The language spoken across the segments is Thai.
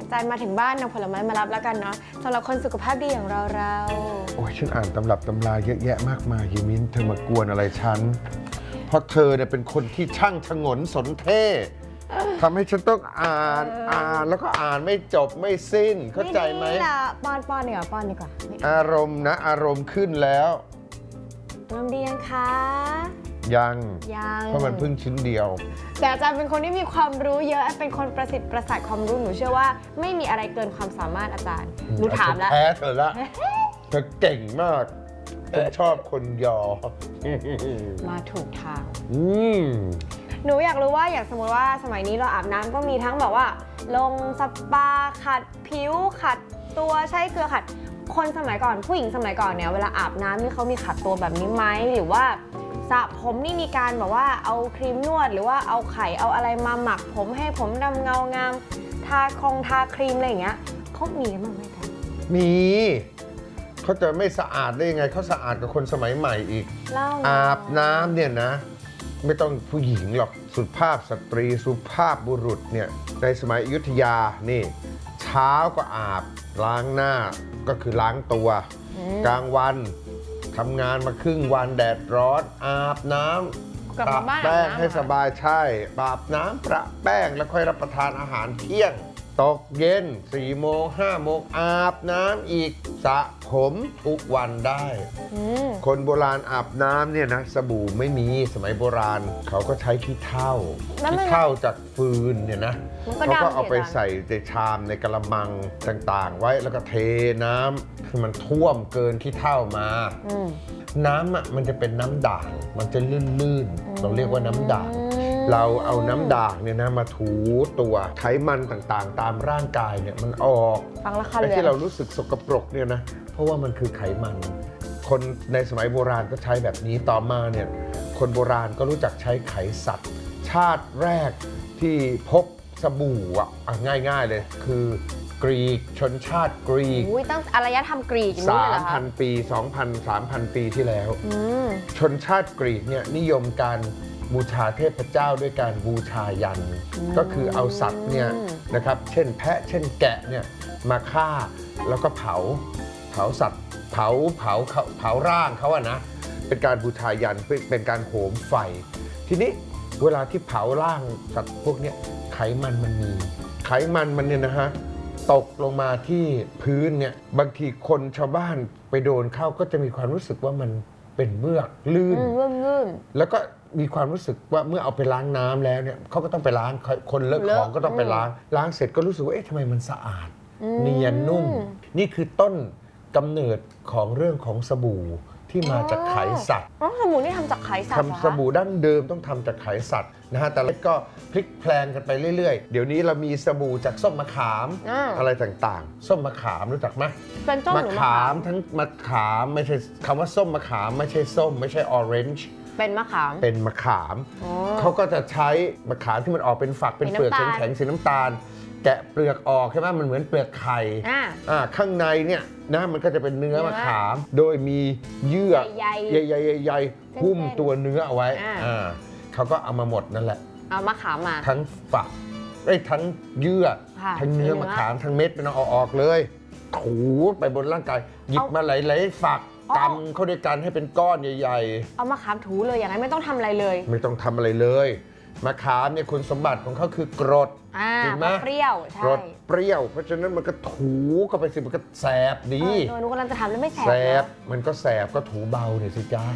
อาจารย์มาถึงบ้านนำผลไม้มารับแล้วกันเนาะสำหรับคนสุขภาพดีอย่างเราโอ้ยฉันอ่านตำรับตำราเยอะแยะมากมายยิมินเธอมากวนอะไรฉันเพราะเธอเนี่ยเป็นคนที่ช่างชงนสนเท่ทำให้ฉันต้องอ่านแล้วก็อ่านไม่จบไม่สิ้นเข้าใจไหมไม่ละป้อนดีกว่าป้อนดีกว่าอารมณ์นะอารมณ์ขึ้นแล้วอารมณ์ดียังคะยังเพราะมันเพิ่งชิ้นเดียวแต่อาจารย์เป็นคนที่มีความรู้เยอะเป็นคนประสิทธิ์ประสาทความรู้หนูเชื่อว่าไม่มีอะไรเกินความสามารถอาจารย์หนูถามแล้วแพ้เธอละเธอเก่งมากฉันชอบคนยอมาถูกทางหนูอยากรู้ว่าอย่างสมมติว่าสมัยนี้เราอาบน้ำก็มีทั้งแบบว่าลงสปาขัดผิวขัดตัวใช้เกลือขัดคนสมัยก่อนผู้หญิงสมัยก่อนเนี่ยเวลาอาบน้ำนี่เขามีขัดตัวแบบนี้ไหมหรือว่าสระผมนี่มีการแบบว่าเอาครีมนวดหรือว่าเอาไข่เอาอะไรมาหมักผมให้ผมดำเงางามทาครีมอะไรอย่างเงี้ยเขามีกันบ้างไหมจ๊ะมีเขาจะไม่สะอาดได้ยังไงเขาสะอาดกับคนสมัยใหม่อีกอาบน้ำเนี่ยนะไม่ต้องผู้หญิงหรอกสุภาพสตรีสุภาพบุรุษเนี่ยในสมัยอยุธยานี่เช้าก็อาบล้างหน้าก็คือล้างตัวกลางวันทำงานมาครึ่งวันแดดร้อนอาบน้ำประแป้งให้สบายใช่อาบน้ำประแป้งแล้วค่อยรับประทานอาหารเที่ยงตกเย็น4 โมง 5 โมงอาบน้ำอีกสระผมทุกวันได้คนโบราณอาบน้ำเนี่ยนะสบู่ไม่มีสมัยโบราณเขาก็ใช้ขี้เถ้าจากฟืนเนี่ยนะเขาก็เอาไปใส่ในชามในกระมังต่างๆไว้แล้วก็เทน้ำให้มันท่วมเกินขี้เถ้ามาน้ำอ่ะมันจะเป็นน้ำด่างมันจะลื่นๆเราเรียกว่าน้ำด่างเราเอาน้ำด่างเนี่ยนะมาถูตัวไขมันต่างๆตามร่างกายเนี่ยมันออกไอ้ที่เรารู้สึกสกปรกเนี่ยนะเพราะว่ามันคือไขมันคนในสมัยโบราณก็ใช้แบบนี้ต่อมาเนี่ยคนโบราณก็รู้จักใช้ไขสัตว์ชาติแรกที่พบสบู่อ่ะง่ายๆเลยคือกรีกชนชาติกรีกตั้งอารยธรรมกรีก 3,000 ปี 2,000-3,000 ปีที่แล้วชนชาติกรีกเนี่ยนิยมการบูชาเทพเจ้าด้วยการบูชายันก็คือเอาสัตว์เนี่ยนะครับเช่นแพะเช่นแกะเนี่ยมาฆ่าแล้วก็เผาสัตว์เผาร่างเขาอะนะเป็นการบูชายันเป็นการโหมไฟทีนี้เวลาที่เผาร่างสัตว์พวกนี้ไขมันมันมีไขมันมันเนี่ยนะฮะตกลงมาที่พื้นเนี่ยบางทีคนชาวบ้านไปโดนเข้าก็จะมีความรู้สึกว่ามันเป็นเมือกลื่นแล้วก็มีความรู้สึกว่าเมื่อเอาไปล้างน้ำแล้วเนี่ยเขาก็ต้องไปล้างคนเลอะของก็ต้องไปล้างเสร็จก็รู้สึกว่าเอ๊ะทำไมมันสะอาดเนียนนุ่มนี่คือต้นกำเนิดของเรื่องของสบู่ที่มาจากไขสัตว์สบู่นี่ทำจากไขสัตว์ทำสบู่ดั้งเดิมต้องทำจากไขสัตว์นะฮะแต่แล้วก็พลิกแพลงกันไปเรื่อยๆเดี๋ยวนี้เรามีสบู่จากส้มมะขามอะไรต่างๆส้มมะขามรู้จักไหมเป็นส้มมะขามทั้งมะขามไม่ใช่คำว่าส้มมะขามไม่ใช่ส้มไม่ใช่ออเรนจ์เป็นมะขามเขาก็จะใช้มะขามที่มันออกเป็นฝักเป็นเปลือกแข็งๆสีน้ำตาลแกะเปลือกออกใช่ไหมมันเหมือนเปลือกไข่ข้างในเนี่ยนะมันก็จะเป็นเนื้อมะขามโดยมีเยื่อใหญ่ๆหุ้มตัวเนื้อเอาไว้เขาก็เอามาหมดนั่นแหละเอามะขามมาทั้งฝักทั้งเยื่อทั้งเนื้อมะขามทั้งเม็ดเป็นเอาออกเลยถูไปบนร่างกายหยิบมาหลายๆฝักกำเข้าด้วยกันให้เป็นก้อนใหญ่ๆเอามะขามถูเลยอย่างนั้นไม่ต้องทำอะไรเลยไม่ต้องทำอะไรเลยมะขามเนี่ยคุณสมบัติของเขาคือกรดจริงไหมเปรี้ยวใช่กรดเปรี้ยวเพราะฉะนั้นมันก็ถูเข้าไปสิมันก็แสบดีหนูกำลังจะทำแล้วไม่แสบมันก็แสบก็ถูเบาเนี่ยสิจ้า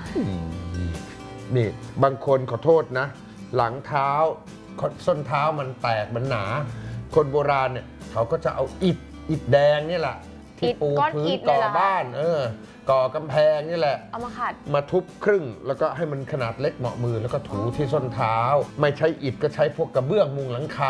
นี่บางคนขอโทษนะหลังเท้าส้นเท้ามันแตกมันหนาคนโบราณเนี่ยเขาก็จะเอาอิฐแดงนี่แหละที่ปูพื้นก่อบ้านก่อกำแพงนี่แหละเอามาขัดมาทุบครึ่งแล้วก็ให้มันขนาดเล็กเหมาะมือแล้วก็ถูที่ส้นเท้าไม่ใช้อิฐก็ใช้พวกกระเบื้องมุงหลังคา